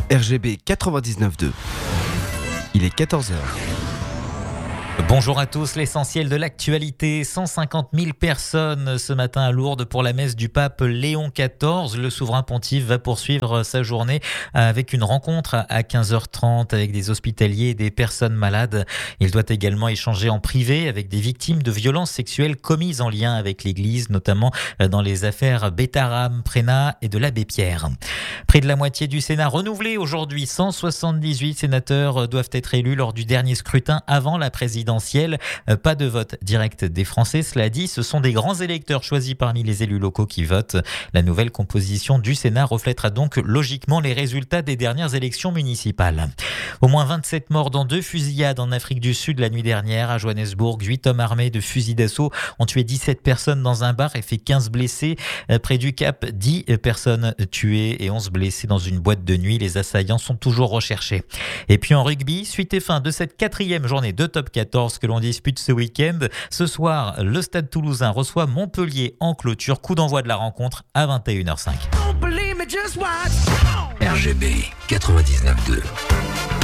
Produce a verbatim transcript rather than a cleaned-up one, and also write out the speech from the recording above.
R G B quatre-vingt-dix-neuf deux. Il est quatorze heures. Bonjour à tous, l'essentiel de l'actualité. cent cinquante mille personnes ce matin à Lourdes pour la messe du pape Léon quatorze. Le souverain pontife va poursuivre sa journée avec une rencontre à quinze heures trente avec des hospitaliers et des personnes malades. Il doit également échanger en privé avec des victimes de violences sexuelles commises en lien avec l'Église, notamment dans les affaires Bétaram, Prénat et de l'abbé Pierre. Près de la moitié du Sénat renouvelé aujourd'hui. cent soixante-dix-huit sénateurs doivent être élus lors du dernier scrutin avant la présidentielle. Pas de vote direct des Français, cela dit, ce sont des grands électeurs choisis parmi les élus locaux qui votent. La nouvelle composition du Sénat reflètera donc logiquement les résultats des dernières élections municipales. Au moins vingt-sept morts dans deux fusillades en Afrique du Sud la nuit dernière. À Johannesburg, huit hommes armés de fusils d'assaut ont tué dix-sept personnes dans un bar et fait quinze blessés. Près du Cap, dix personnes tuées et onze blessés dans une boîte de nuit. Les assaillants sont toujours recherchés. Et puis en rugby, suite et fin de cette quatrième journée de top quatorze que l'on dispute ce week-end. Ce soir, le Stade Toulousain reçoit Montpellier en clôture. Coup d'envoi de la rencontre à vingt et une heures cinq. R G B quatre-vingt-dix-neuf deux.